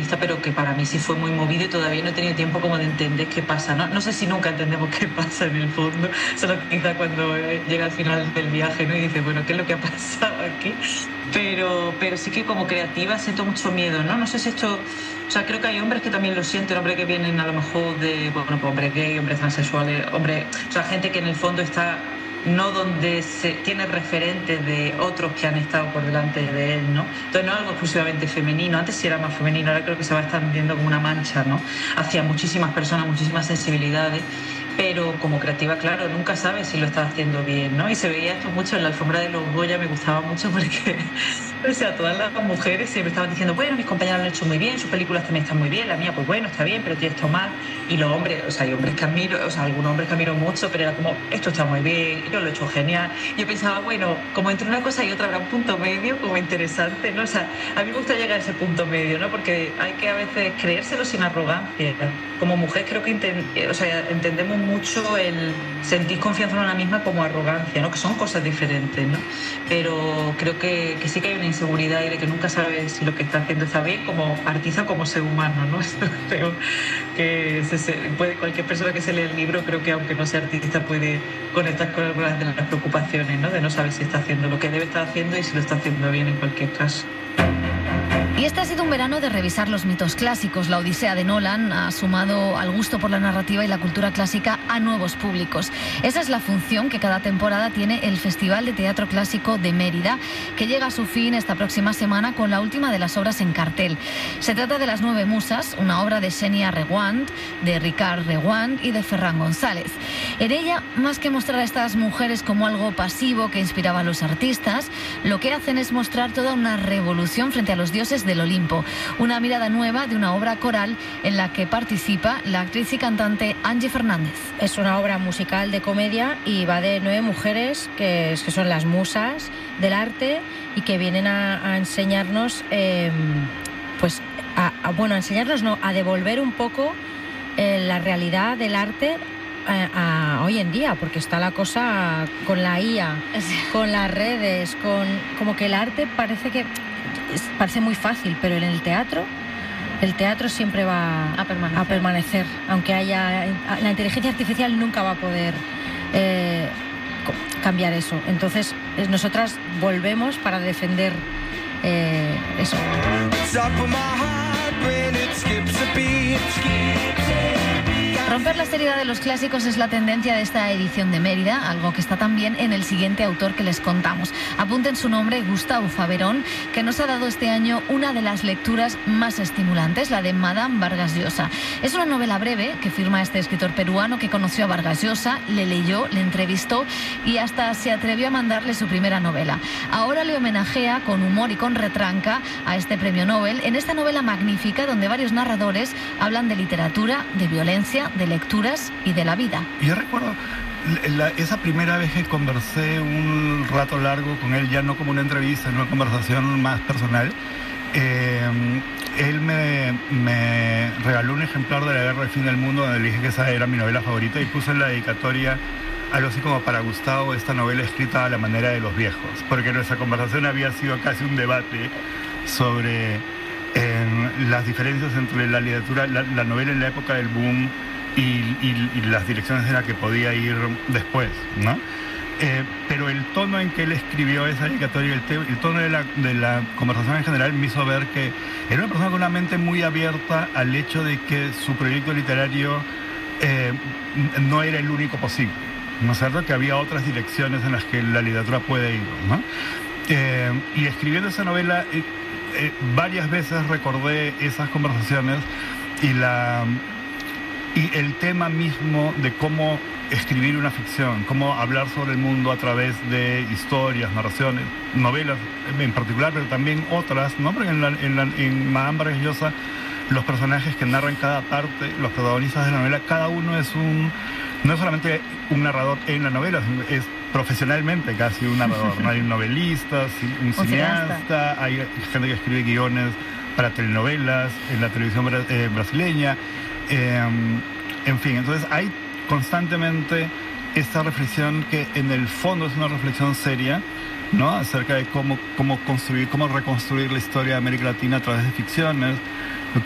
feminista, pero que para mí sí fue muy movido y todavía no he tenido tiempo como de entender qué pasa, ¿no? No sé si nunca entendemos qué pasa en el fondo, solo quizá cuando llega al final del viaje, ¿no? Y dices, bueno, ¿qué es lo que ha pasado aquí? Pero sí que como creativa siento mucho miedo, ¿no? No sé si esto... O sea, creo que hay hombres que también lo sienten, hombres que vienen a lo mejor de, bueno, pues hombres gay, hombres transexuales, hombres... O sea, gente que en el fondo está... no donde se tiene referentes de otros que han estado por delante de él, ¿no? Entonces no es algo exclusivamente femenino, antes sí era más femenino, ahora creo que se va extendiendo como una mancha, ¿no? Hacia muchísimas personas, muchísimas sensibilidades, pero como creativa, claro, nunca sabes si lo estás haciendo bien, ¿no? Y se veía esto mucho en la alfombra de los Goya, me gustaba mucho porque, o sea, todas las mujeres siempre estaban diciendo, bueno, mis compañeras lo han hecho muy bien, sus películas también están muy bien, la mía, pues bueno, está bien, pero tiene esto mal. Y los hombres, o sea, hay hombres que admiro, o sea, algunos hombres que admiro mucho, pero era como, esto está muy bien, yo lo he hecho genial. Yo pensaba, bueno, como entre una cosa y otra habrá un punto medio como interesante, ¿no? O sea, a mí me gusta llegar a ese punto medio, ¿no? Porque hay que a veces creérselo sin arrogancia. Como mujer creo que entendemos mucho el sentir confianza en una misma como arrogancia, ¿no? Que son cosas diferentes, ¿no? Pero creo que sí que hay una inseguridad y de que nunca sabes si lo que está haciendo está bien como artista, como ser humano, ¿no? Esto creo que cualquier persona que se lee el libro, creo que aunque no sea artista puede conectar con algunas de las preocupaciones, ¿no? De no saber si está haciendo lo que debe estar haciendo y si lo está haciendo bien en cualquier caso. Y este ha sido un verano de revisar los mitos clásicos. La Odisea de Nolan ha sumado al gusto por la narrativa y la cultura clásica a nuevos públicos. Esa es la función que cada temporada tiene el Festival de Teatro Clásico de Mérida, que llega a su fin esta próxima semana con la última de las obras en cartel. Se trata de Las Nueve Musas, una obra de Xenia Reguant, de Ricard Reguant y de Ferran González. En ella, más que mostrar a estas mujeres como algo pasivo que inspiraba a los artistas, lo que hacen es mostrar toda una revolución frente a los dioses del Olimpo, una mirada nueva de una obra coral en la que participa la actriz y cantante Angie Fernández. Es una obra musical de comedia y va de 9 mujeres que son las musas del arte y que vienen a enseñarnos, a devolver un poco la realidad del arte a hoy en día, porque está la cosa con la IA, con las redes, como que el arte parece muy fácil, pero en el teatro siempre va a permanecer, aunque haya... La inteligencia artificial nunca va a poder cambiar eso. Entonces, nosotras volvemos para defender eso. Romper la seriedad de los clásicos es la tendencia de esta edición de Mérida, algo que está también en el siguiente autor que les contamos. Apunten su nombre, Gustavo Faverón, que nos ha dado este año una de las lecturas más estimulantes, la de Madame Vargas Llosa. Es una novela breve que firma este escritor peruano que conoció a Vargas Llosa, le leyó, le entrevistó y hasta se atrevió a mandarle su primera novela. Ahora le homenajea con humor y con retranca a este premio Nobel en esta novela magnífica donde varios narradores hablan de literatura, de violencia, de lecturas y de la vida. Yo recuerdo esa primera vez que conversé un rato largo con él, ya no como una entrevista, una conversación más personal. Él me regaló un ejemplar de La Guerra del Fin del Mundo, donde le dije que esa era mi novela favorita, y puso en la dedicatoria algo así como: para Gustavo, esta novela escrita a la manera de los viejos, porque nuestra conversación había sido casi un debate sobre las diferencias entre la literatura, la novela en la época del boom y las direcciones en las que podía ir después, ¿no? Pero el tono en que él escribió esa dedicatoria, el tono de la conversación en general, me hizo ver que era una persona con una mente muy abierta al hecho de que su proyecto literario no era el único posible, ¿no es cierto? Que había otras direcciones en las que la literatura puede ir, ¿no? Y escribiendo esa novela, varias veces recordé esas conversaciones y el tema mismo de cómo escribir una ficción, cómo hablar sobre el mundo a través de historias, narraciones, novelas en particular, pero también otras, ¿no? Porque en Madame Vargas Llosa, los personajes que narran cada parte, los protagonistas de la novela, cada uno no es solamente un narrador en la novela, es profesionalmente casi un narrador, ¿no? Hay un novelista, un cineasta, hay gente que escribe guiones para telenovelas, en la televisión brasileña, en fin, entonces hay constantemente esta reflexión que en el fondo es una reflexión seria, ¿no? Acerca de cómo reconstruir la historia de América Latina a través de ficciones,